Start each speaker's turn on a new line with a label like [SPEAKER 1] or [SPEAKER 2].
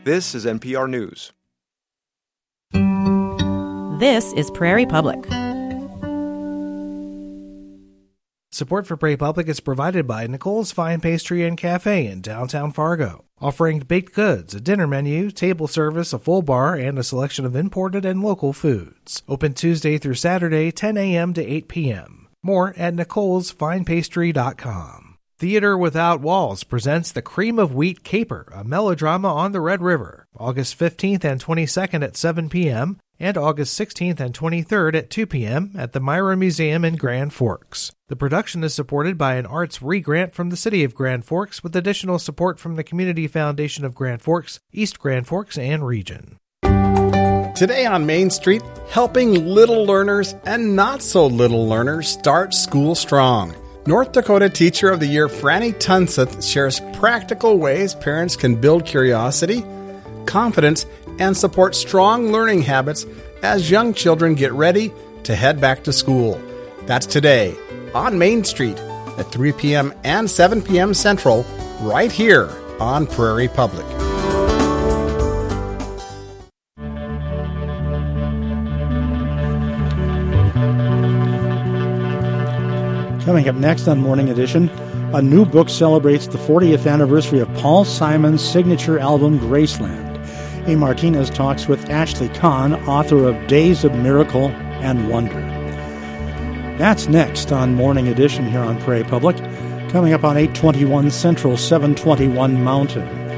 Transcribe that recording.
[SPEAKER 1] This is NPR News.
[SPEAKER 2] This is Prairie Public.
[SPEAKER 3] Support for Prairie Public is provided by Nicole's Fine Pastry and Cafe in downtown Fargo, offering baked goods, a dinner menu, table service, a full bar, and a selection of imported and local foods. Open Tuesday through Saturday, 10 a.m. to 8 p.m. More at nicolesfinepastry.com. Theater Without Walls presents The Cream of Wheat Caper, a melodrama on the Red River, August 15th and 22nd at 7 p.m., and August 16th and 23rd at 2 p.m. at the Myra Museum in Grand Forks. The production is supported by an arts re-grant from the City of Grand Forks with additional support from the Community Foundation of Grand Forks, East Grand Forks, and region.
[SPEAKER 4] Today on Main Street, helping little learners and not so little learners start school strong. North Dakota Teacher of the Year Franny Tunseth shares practical ways parents can build curiosity, confidence, and support strong learning habits as young children get ready to head back to school. That's today on Main Street at 3 p.m. and 7 p.m. Central, right here on Prairie Public.
[SPEAKER 5] Coming up next on Morning Edition, a new book celebrates the 40th anniversary of Paul Simon's signature album, Graceland. A. Martinez talks with Ashley Kahn, author of Days of Miracle and Wonder. That's next on Morning Edition here on Prairie Public, coming up on 821 Central, 721 Mountain.